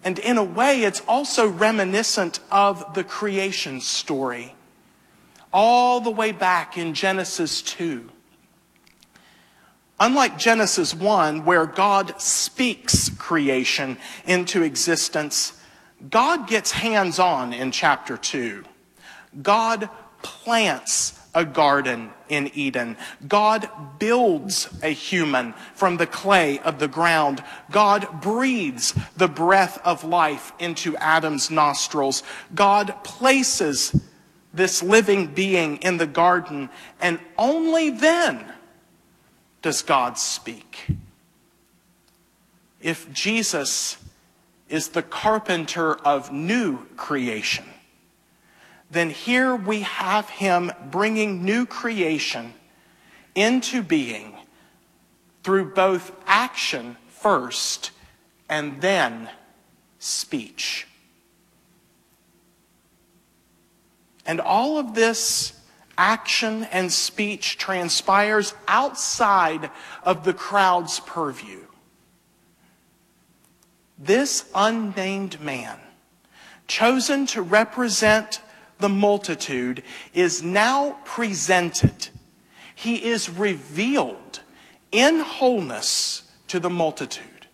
And in a way, it's also reminiscent of the creation story, all the way back in Genesis 2. Unlike Genesis 1, where God speaks creation into existence, God gets hands-on in chapter 2. God plants a garden in Eden. God builds a human from the clay of the ground. God breathes the breath of life into Adam's nostrils. God places this living being in the garden, and only then does God speak. If Jesus is the carpenter of new creation, then here we have him bringing new creation into being through both action first and then speech. And all of this action and speech transpires outside of the crowd's purview. This unnamed man, chosen to represent the multitude, is now presented. He is revealed in wholeness to the multitude.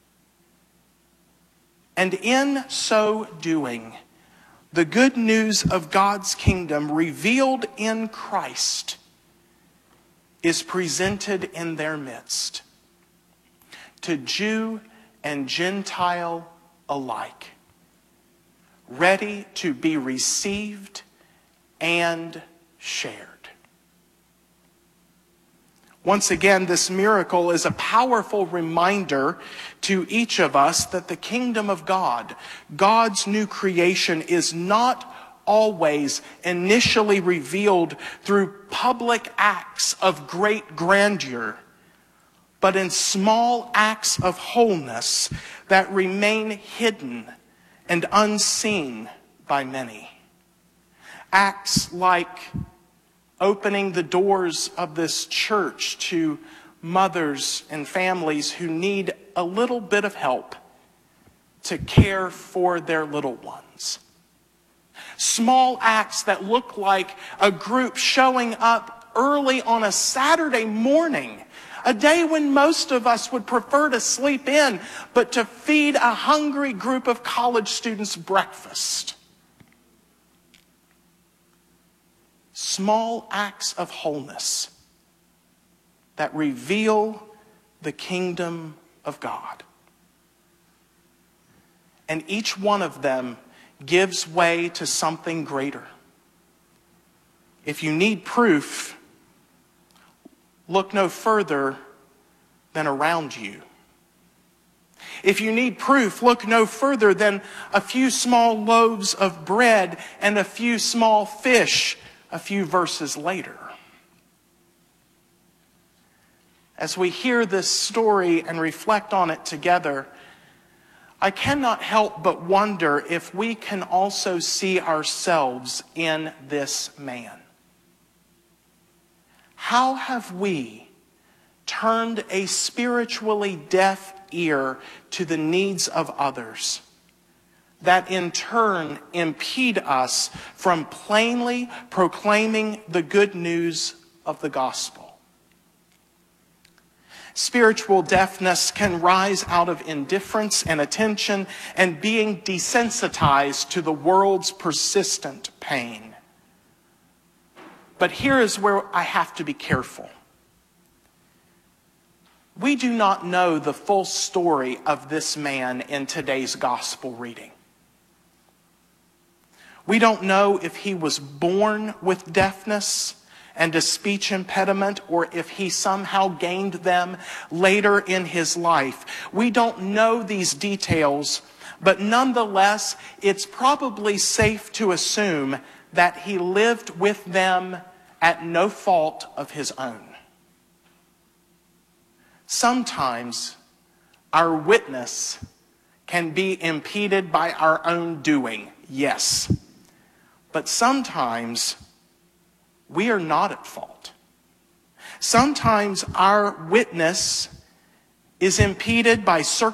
And in so doing, the good news of God's kingdom revealed in Christ is presented in their midst, to Jew and Gentile alike, ready to be received and shared. Once again, this miracle is a powerful reminder to each of us that the kingdom of God, God's new creation, is not always initially revealed through public acts of great grandeur, but in small acts of wholeness that remain hidden and unseen by many. Acts like opening the doors of this church to mothers and families who need a little bit of help to care for their little ones. Small acts that look like a group showing up early on a Saturday morning, a day when most of us would prefer to sleep in, but to feed a hungry group of college students breakfast. Small acts of wholeness that reveal the kingdom of God. And each one of them gives way to something greater. If you need proof, look no further than around you. If you need proof, look no further than a few small loaves of bread and a few small fish a few verses later. As we hear this story and reflect on it together, I cannot help but wonder if we can also see ourselves in this man. How have we turned a spiritually deaf ear to the needs of others that in turn impede us from plainly proclaiming the good news of the gospel? Spiritual deafness can rise out of indifference and attention and being desensitized to the world's persistent pain. But here is where I have to be careful. We do not know the full story of this man in today's gospel reading. We don't know if he was born with deafness and a speech impediment, or if he somehow gained them later in his life. We don't know these details, but nonetheless, it's probably safe to assume that he lived with them at no fault of his own. Sometimes our witness can be impeded by our own doing, yes. But sometimes we are not at fault. Sometimes our witness is impeded by circumstances